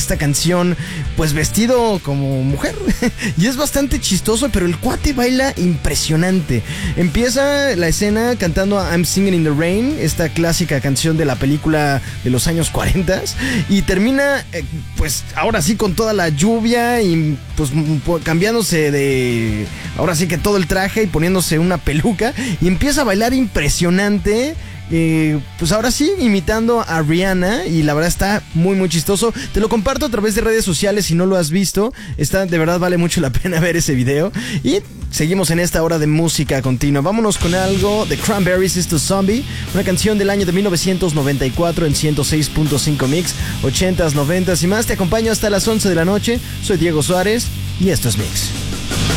esta canción pues vestido como mujer. Y es bastante chistoso, pero el cuate baila impresionante. Empieza la escena cantando I'm Singing in the Rain, esta clásica canción de la película de los años 40, y termina pues ahora sí con toda la lluvia y pues cambiándose de ahora sí que todo el traje y poniéndose una peluca y empieza a bailar impresionante. Pues ahora sí, imitando a Rihanna, y la verdad está muy muy chistoso. Te lo comparto a través de redes sociales si no lo has visto. De verdad vale mucho la pena ver ese video. Y seguimos en esta hora de música continua. Vámonos con algo de Cranberries, esto es Zombie, una canción del año de 1994 en 106.5 Mix, 80s, 90s y más. Te acompaño hasta las 11 de la noche. Soy Diego Suárez y esto es Mix.